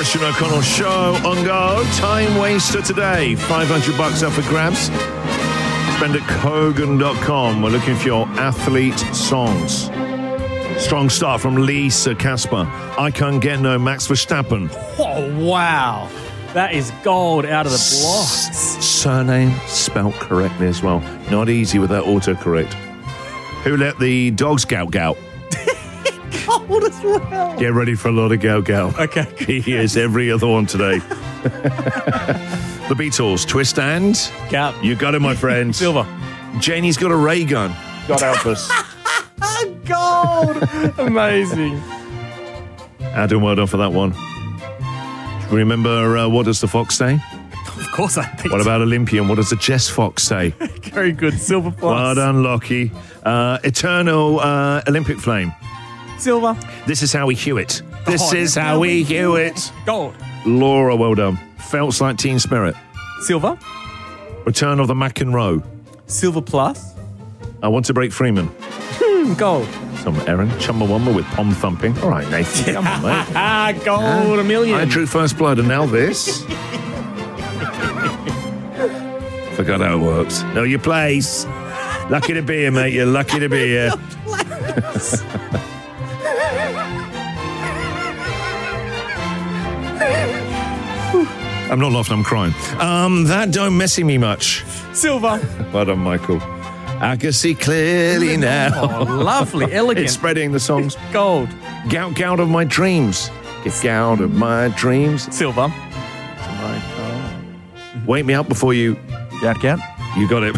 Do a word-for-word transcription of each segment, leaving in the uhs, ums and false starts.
Christian O'Connell Show on go. Time waster today. five hundred bucks up for grabs. Spend at Kogan dot com. We're looking for your athlete songs. Strong start from Lisa Casper. I Can't Get No Max Verstappen. Oh, wow. That is gold out of the blocks. S- surname spelt correctly as well. Not easy with that autocorrect. Who let the dogs gout gout? Gold as well. Get ready for a lot of gout gout. Okay. He is every other one today. The Beatles, Twist and... Gout. You got it, my friend. Silver. Janie's got a ray gun. God help us. Gold. Amazing. Adam, well done for that one. Remember, uh, what does the fox say? Of course I think. What about Olympian? What does the Jess Fox say? Very good. Silver plus. Well done, Lockie. Uh, eternal uh, Olympic flame. Silver. This is how we hew it. This Oh, is how we hew it. Gold. Laura, well done. Felts like Teen Spirit. Silver. Return of the McEnroe. Silver plus. I Want to Break Freeman. Gold. Some Aaron Chumbawamba with palm thumping. All right, Nathan, come on, mate. Ah, gold. A million. I drew first blood, and now this. Forgot how it works. Know your place. Lucky to be here, mate. You're lucky to be here. I'm not laughing, I'm crying. Um, that don't messy me much. Silver. Well done, Michael. I can see clearly now. Oh, lovely. Elegant. It's spreading the songs. Gold. Gout, gout of my dreams. Get gout of my dreams. Silver. Wake me up before you... Gout, gout. You got it.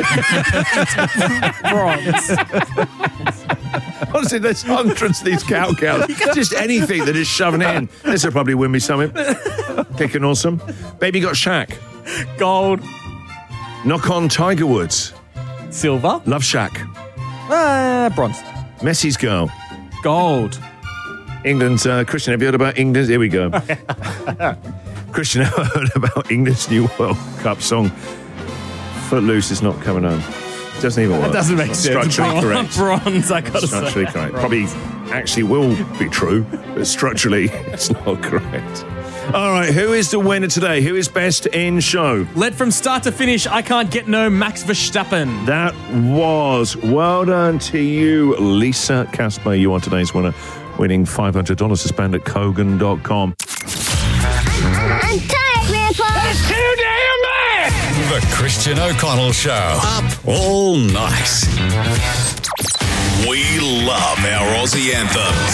Bronze. Honestly, there's hundreds of these cow cows. Just anything that is shoving it in. This will probably win me something. Picking awesome. Baby Got Shaq. Gold. Knock on Tiger Woods. Silver. Love Shack. Ah, bronze. Messi's Girl. Gold. England's uh, Christian. Have you heard about England? Here we go. Christian, have you heard about England's new World Cup song? Footloose is not coming home. It doesn't even work. That doesn't make It's sense. Structurally correct. Bronze, I gotta say. Structurally correct. Probably actually will be true, but structurally it's not correct. All right, who is the winner today? Who is best in show? Led from start to finish, I Can't Get No Max Verstappen. That was well done to you, Lisa Casper. You are today's winner, winning five hundred dollars to spend at Kogan dot com. I'm tired, Grandpa. That's too damn bad! The Christian O'Connell Show. Up all night. We love our Aussie anthems.